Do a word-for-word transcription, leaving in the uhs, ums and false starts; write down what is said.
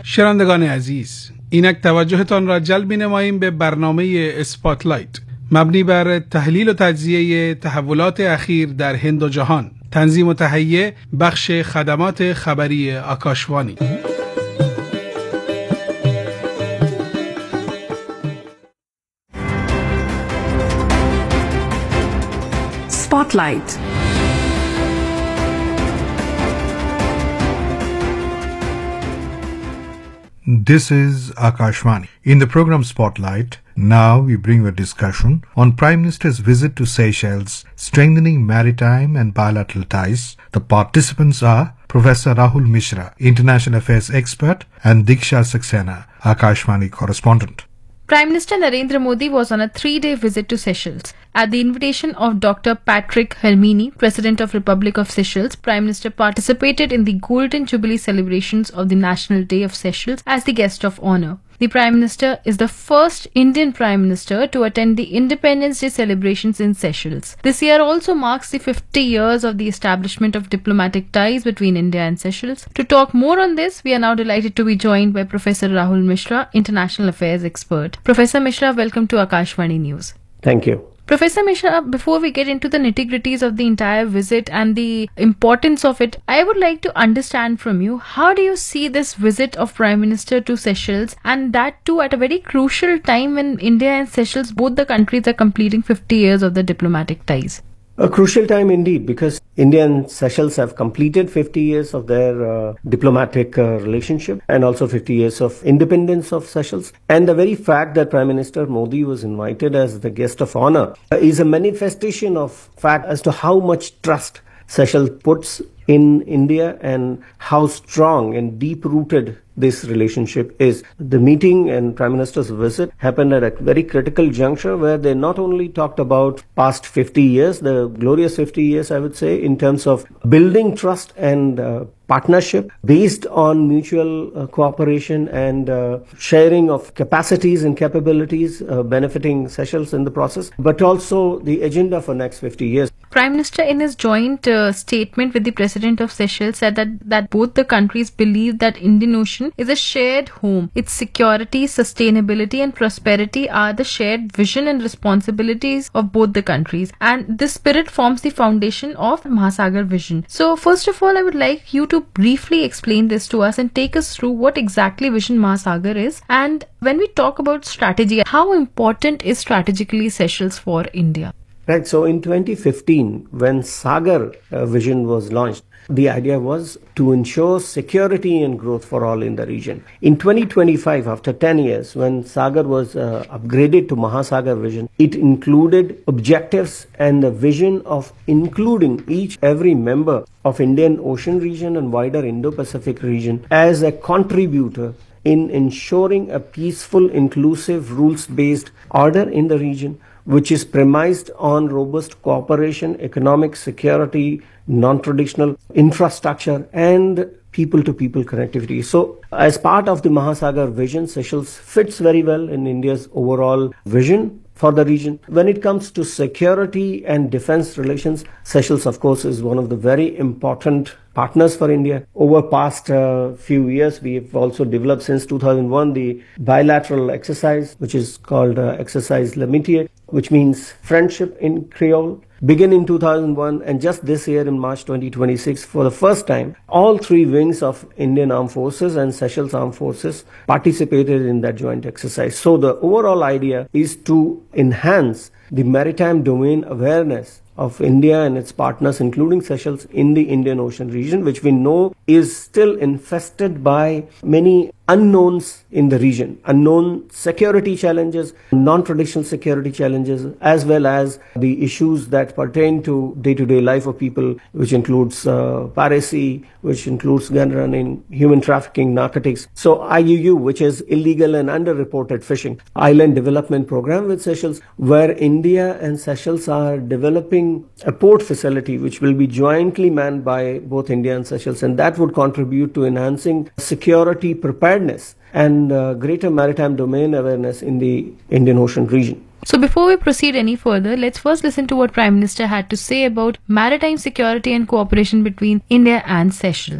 شنوندگان عزیز، اینک توجهتان را جلب نماییم به برنامه اسپاتلایت مبنی بر تحلیل و تجزیه تحولات اخیر در هند و جهان. تنظیم و تهیه بخش خدمات خبری آکاشوانی. Spotlight. This is Akashvani. In the program Spotlight, now we bring a discussion on Prime Minister's visit to Seychelles, strengthening maritime and bilateral ties. The participants are Professor Rahul Mishra, International Affairs expert, and Diksha Saxena, Akashvani correspondent. Prime Minister Narendra Modi was on a three-day visit to Seychelles. At the invitation of Doctor Patrick Hermini, President of Republic of Seychelles, Prime Minister participated in the Golden Jubilee celebrations of the National Day of Seychelles as the guest of honor. The Prime Minister is the first Indian Prime Minister to attend the Independence Day celebrations in Seychelles. This year also marks the fifty years of the establishment of diplomatic ties between India and Seychelles. To talk more on this, we are now delighted to be joined by Professor Rahul Mishra, International Affairs expert. Professor Mishra, welcome to Akashvani News. Thank you. Professor Mishra, before we get into the nitty-gritties of the entire visit and the importance of it, I would like to understand from you, how do you see this visit of Prime Minister to Seychelles, and that too at a very crucial time when India and Seychelles, both the countries, are completing fifty years of the diplomatic ties? A crucial time indeed, because India and Seychelles have completed fifty years of their uh, diplomatic uh, relationship and also fifty years of independence of Seychelles. And the very fact that Prime Minister Modi was invited as the guest of honor uh, is a manifestation of fact as to how much trust Seychelles puts in India and how strong and deep-rooted this relationship is. The meeting and Prime Minister's visit happened at a very critical juncture where they not only talked about past fifty years, the glorious fifty years, I would say, in terms of building trust and uh, partnership based on mutual uh, cooperation and uh, sharing of capacities and capabilities uh, benefiting Seychelles in the process, but also the agenda for next fifty years. Prime Minister, in his joint uh, statement with the President of Seychelles, said that, that both the countries believe that Indian Ocean is a shared home. Its security, sustainability and prosperity are the shared vision and responsibilities of both the countries. And this spirit forms the foundation of Mahasagar vision. So first of all, I would like you to briefly explain this to us and take us through what exactly Vision Mahasagar is. And when we talk about strategy, how important is strategically Seychelles for India? Right. So in twenty fifteen, when Sagar uh, vision was launched, the idea was to ensure security and growth for all in the region. In twenty twenty-five, after ten years, when Sagar was uh, upgraded to Mahasagar vision, it included objectives and the vision of including each every member of Indian Ocean region and wider Indo-Pacific region as a contributor in ensuring a peaceful, inclusive, rules-based order in the region, which is premised on robust cooperation, economic security, non-traditional infrastructure, and people-to-people connectivity. So, as part of the Mahasagar vision, Seychelles fits very well in India's overall vision for the region. When it comes to security and defense relations, Seychelles, of course, is one of the very important partners for India. Over past uh, few years, we have also developed since two thousand one the bilateral exercise, which is called uh, Exercise L'Amitié, which means friendship in Creole. Began in two thousand one, and just this year in March twenty twenty-six, for the first time, all three wings of Indian Armed Forces and Seychelles Armed Forces participated in that joint exercise. So the overall idea is to enhance the maritime domain awareness of India and its partners, including Seychelles, in the Indian Ocean region, which we know is still infested by many unknowns in the region, unknown security challenges, non-traditional security challenges, as well as the issues that pertain to day-to-day life of people, which includes uh, piracy, which includes gun running, human trafficking, narcotics. So I U U, which is illegal and underreported fishing, island development program with Seychelles, where India and Seychelles are developing a port facility which will be jointly manned by both India and Seychelles, and that would contribute to enhancing security preparedness and uh, greater maritime domain awareness in the Indian Ocean region. So before we proceed any further, let's first listen to what Prime Minister had to say about maritime security and cooperation between India and Seychelles.